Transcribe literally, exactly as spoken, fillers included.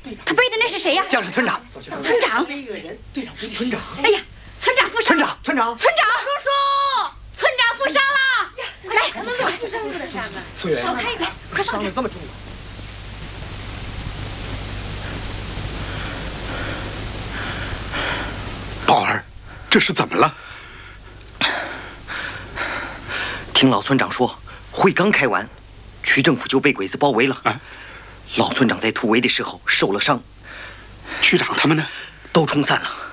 他背的那是谁呀？ 像是村长。 村长。 村长。 哎呀，村长负伤。 村长，村长， 村长叔叔，村长负伤了。来，快快，负伤负的伤啊！ 素媛， 手开一点，快伤得这么重啊！ 宝儿，这是怎么了？ 听老村长说，会刚开完，区政府就被鬼子包围了。啊，老村长在突围的时候受了伤， 区长他们呢？ 都冲散了。